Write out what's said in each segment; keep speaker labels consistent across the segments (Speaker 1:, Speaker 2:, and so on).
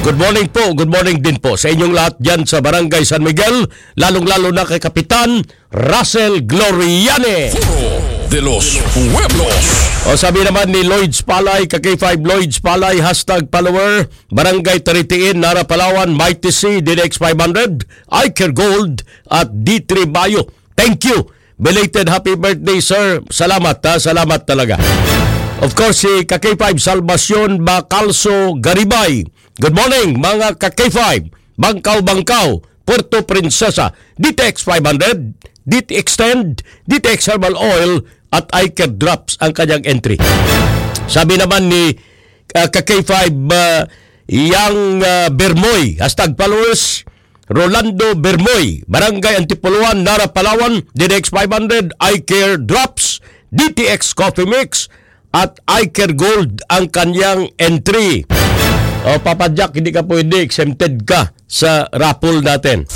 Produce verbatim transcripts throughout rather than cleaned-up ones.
Speaker 1: Good morning po, good morning din po sa inyong lahat dyan sa Barangay San Miguel, lalong-lalo na kay Kapitan Russell Gloriane
Speaker 2: de los Pueblos.
Speaker 1: O sabi naman ni Lloyds Palay, ka K five Lloyds Palay, hashtag follower, Barangay Taritiin, Nara Palawan, Mighty C, D D X five hundred, Iker Gold at D three Bayo. Thank you. Belated happy birthday, sir. Salamat ha, salamat talaga. Of course, si ka K five Salvacion Bacalso Garibay. Good morning, mga ka K five. Bangkaw-Bangkaw, Puerto Princesa, D T X five hundred, D T Extend, D T X Herbal Oil, at Iker Drops ang kanyang entry. Sabi naman ni uh, ka K five uh, Yang uh, Bermoy, hashtag followers, Rolando Bermoy, Barangay Antipuluan, Nara Palawan, D T X five hundred, Iker Drops, D T X Coffee Mix, at Iker Gold ang kanyang entry. O Papa Jack, hindi ka pwede, exempted ka sa raffle natin.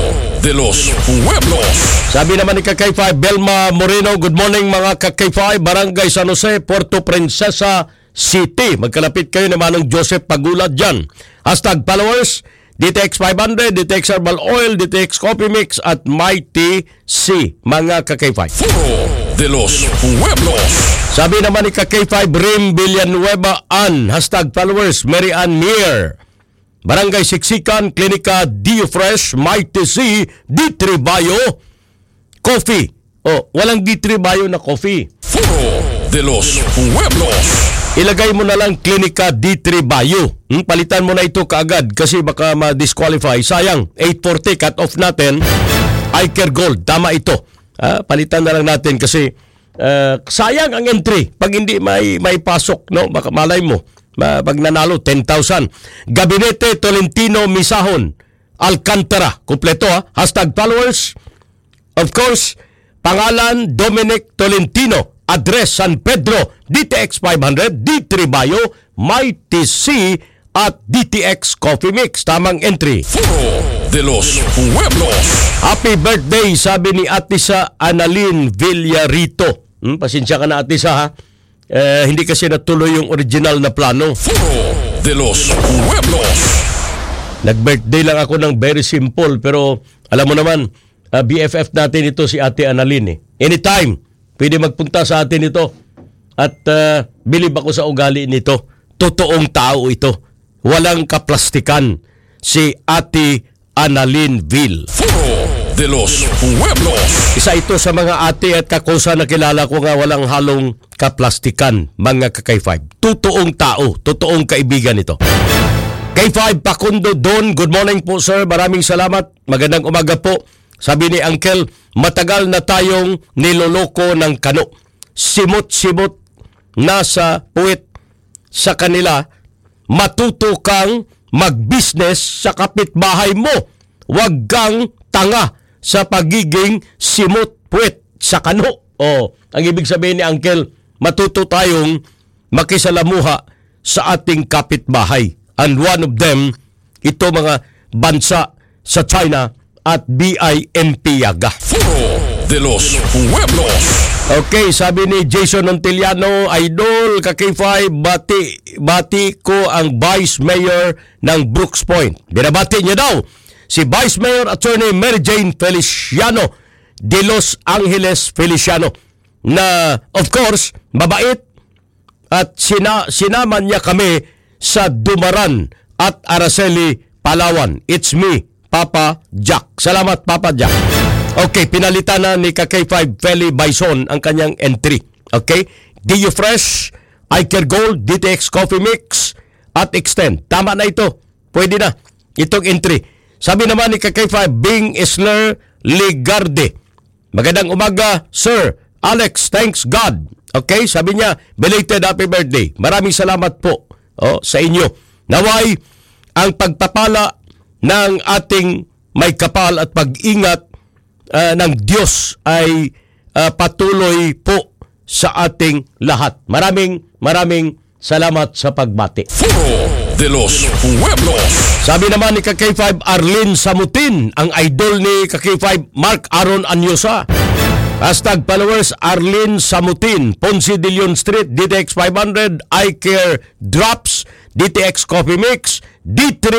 Speaker 2: De los Pueblos.
Speaker 1: Sabi naman ni ka K five Belma Moreno, good morning mga ka K five, Barangay San Jose, Puerto Princesa City. Magkalapit kayo ni Manong Joseph Pagulad dyan. Hashtag followers, D T X five hundred, D T X Herbal Oil, D T X Coffee Mix, at Mighty C, mga ka K five.
Speaker 2: De los Pueblos.
Speaker 1: Sabi naman ni ka K five Rim Villanueva Ann, hashtag followers, Mary Ann Mier, Barangay Siksikan, Klinika Dio Fresh, Mighty C, D three Bayo, Coffee. Oh, walang D three Bayo na coffee.
Speaker 2: De los Pueblos.
Speaker 1: Ilagay mo na lang Klinika D three Bayo. Hmm, palitan mo na ito kaagad kasi baka ma-disqualify. Sayang, eight forty cut off natin. Iker Gold, tama ito. Ah, palitan na lang natin kasi uh, sayang ang entry pag hindi may may pasok, no? Baka malay mo, ma, pag nanalo ten thousand. Gabinete Tolentino Misahon, Alcantara, kumpleto ha. Hashtag followers. Of course, pangalan Dominic Tolentino, address San Pedro, D T X five hundred, D three Bayo, Mighty C, at D T X Coffee Mix. Tamang entry.
Speaker 2: De los Pueblos.
Speaker 1: Happy birthday, sabi ni Atisa Analin Villarito. Hmm, pasensya ka na, Atisa, ha? Eh, hindi kasi natuloy yung original na plano.
Speaker 2: De los Pueblos.
Speaker 1: Nag-birthday lang ako ng very simple, pero alam mo naman, uh, B F F natin ito si Ate Analin. Eh. Anytime, pwede magpunta sa atin ito. At uh, bilib ako sa ugali nito. Totoong tao ito. Walang kaplastikan. Si Ate Analin Vil.
Speaker 2: De los Pueblos.
Speaker 1: Isa ito sa mga ate at kakusa na kilala ko nga walang halong kaplastikan, mga ka K five. Totoong tao, totoong kaibigan ito. K five Pakundo Don, good morning po sir, maraming salamat. Magandang umaga po. Sabi ni Uncle, matagal na tayong niloloko ng kano. Simot-simot nasa puwit sa kanila. Matuto kang mag-business sa kapitbahay mo. Huwag kang tanga sa pagiging simot-puwit sa kano. O, ang ibig sabihin ni Uncle, matuto tayong makisalamuha sa ating kapitbahay. And one of them, ito mga bansa sa China at B I M P Yaga.
Speaker 2: De los Pueblos.
Speaker 1: Okay, sabi ni Jason Montiliano, Idol, ka K five, bati, bati ko ang Vice Mayor ng Brooks Point. Binabati niya daw si Vice Mayor Attorney Mary Jane Feliciano de Los Angeles Feliciano na, of course, mabait at sina, sinaman niya kami sa Dumaran at Araceli, Palawan. It's me, Papa Jack. Salamat, Papa Jack. Okay, pinalitan na ni ka K five Feli Bison ang kanyang entry. Okay? D U Fresh, Iker Gold, D T X Coffee Mix, at Extend. Tama na ito. Pwede na. Itong entry. Sabi naman ni ka K five Bing Isler Ligarde. Magandang umaga, Sir Alex. Thanks God. Okay? Sabi niya, belated happy birthday. Maraming salamat po oh, sa inyo. Naway, ang pagpapala ng ating may kapal at pag-ingat Uh, ng Diyos ay uh, patuloy po sa ating lahat. Maraming maraming salamat sa pagbati.
Speaker 2: De los Pueblos.
Speaker 1: Sabi naman ni ka K five Arlene Samutin, ang idol ni ka K five Mark Aaron Anyosa. Hashtag followers Arlene Samutin, Ponce de Leon Street, D T X five hundred, Iker Drops, D T X Coffee Mix, D three